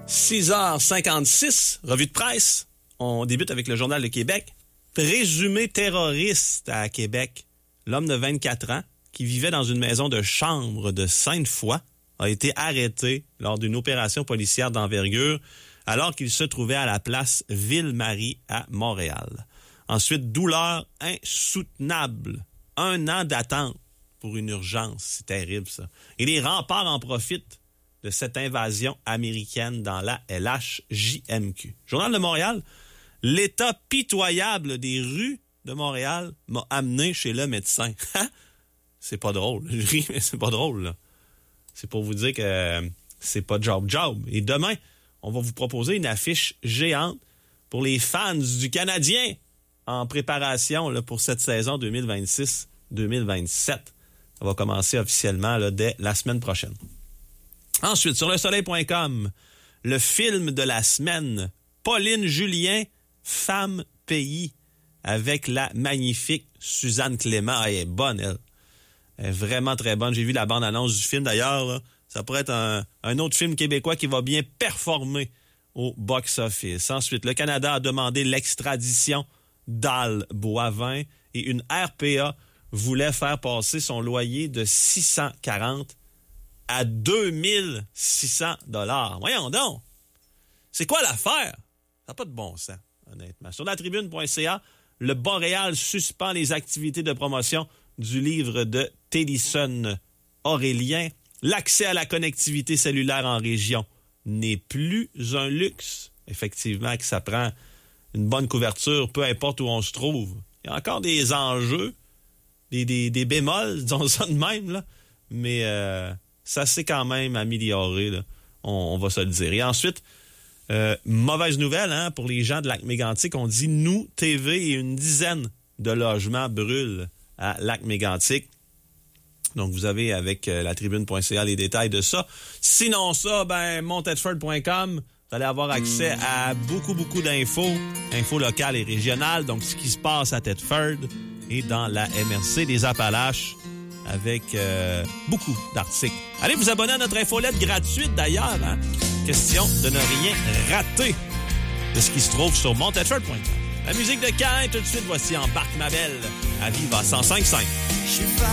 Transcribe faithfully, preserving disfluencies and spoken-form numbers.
six heures cinquante-six, revue de presse. On débute avec le Journal de Québec. Présumé terroriste à Québec, l'homme de vingt-quatre ans qui vivait dans une maison de chambre de Sainte-Foy a été arrêté lors d'une opération policière d'envergure alors qu'il se trouvait à la place Ville-Marie à Montréal. Ensuite, douleur insoutenable. Un an d'attente pour une urgence. C'est terrible, ça. Et les remparts en profitent de cette invasion américaine dans la L H J M Q. Journal de Montréal, l'état pitoyable des rues de Montréal m'a amené chez le médecin. C'est pas drôle. Je ris, mais c'est pas drôle, là. C'est pour vous dire que euh, c'est pas job-job. Et demain, on va vous proposer une affiche géante pour les fans du Canadien en préparation là, pour cette saison deux mille vingt-six deux mille vingt-sept. Ça va commencer officiellement là, dès la semaine prochaine. Ensuite, sur le soleil point com, le film de la semaine, Pauline Julien, Femme Pays, avec la magnifique Suzanne Clément. Elle est bonne, elle. Elle est vraiment très bonne. J'ai vu la bande-annonce du film, d'ailleurs. Là. Ça pourrait être un, un autre film québécois qui va bien performer au box-office. Ensuite, le Canada a demandé l'extradition d'Al Boivin et une R P A voulait faire passer son loyer de six cent quarante à deux mille six cents dollars. Voyons donc! C'est quoi l'affaire? Ça n'a pas de bon sens, honnêtement. Sur la tribune point c a, le Boréal suspend les activités de promotion du livre de Télisson Aurélien. L'accès à la connectivité cellulaire en région n'est plus un luxe. Effectivement, que ça prend une bonne couverture, peu importe où on se trouve. Il y a encore des enjeux, des, des, des bémols, disons ça de même, là. Mais euh, ça s'est quand même amélioré, là. On, on va se le dire. Et ensuite, euh, mauvaise nouvelle hein, pour les gens de Lac-Mégantic. On dit Nous T V et une dizaine de logements brûlent à Lac-Mégantic. Donc, vous avez avec euh, la tribune point c a les détails de ça. Sinon ça, ben, montedford point com, vous allez avoir accès à beaucoup, beaucoup d'infos, infos locales et régionales. Donc, ce qui se passe à Thetford et dans la M R C des Appalaches avec euh, beaucoup d'articles. Allez vous abonner à notre infolette gratuite d'ailleurs. Hein? Question de ne rien rater de ce qui se trouve sur montedford point com. La musique de Cain, tout de suite, voici Embarque ma belle à Viva cent cinq virgule cinq.